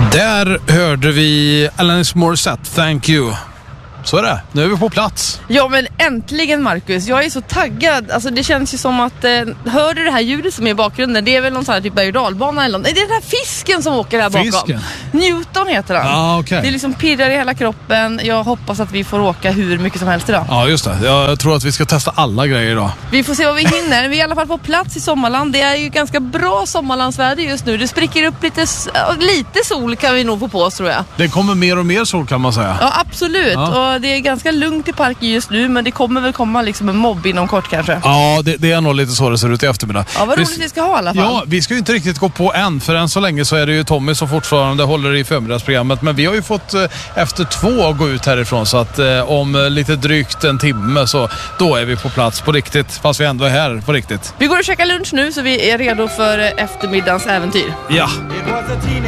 Där hörde vi Alanis Morissette, Thank You. Så är det, nu är vi på plats. Ja, men äntligen, Marcus. Jag är så taggad. Alltså det känns ju som att, hör du det här ljudet som är i bakgrunden? Det är väl någon sån här typ berg- och dalbana eller något. Nej, det är den här fisken som åker här bakom. Fisken? Newton heter den. Ja, okej. Det är liksom pirrar i hela kroppen. Jag hoppas att vi får åka hur mycket som helst idag. Ja, just det. Jag tror att vi ska testa alla grejer idag. Vi får se vad vi hinner. Vi är i alla fall på plats i Sommarland. Det är ju ganska bra sommarlandsväder just nu. Det spricker upp lite sol kan vi nog få på oss, tror jag. Det kommer mer och mer sol, kan man säga. Ja, absolut. Ja. Och det är ganska lugnt i parken just nu, men det kommer väl komma liksom en mobb inom kort kanske. Ja, det är nog lite så det ser ut i eftermiddag. Ja, vad roligt vi ska ha i alla fall. Ja, vi ska ju inte riktigt gå på än, för än så länge så är det ju Tommy som fortfarande håller i förmiddagsprogrammet. Men vi har ju fått efter 2 gå ut härifrån, så att om lite drygt en timme så då är vi på plats på riktigt, fast vi ändå är här på riktigt. Vi går och käkar lunch nu så vi är redo för eftermiddagens äventyr. Ja.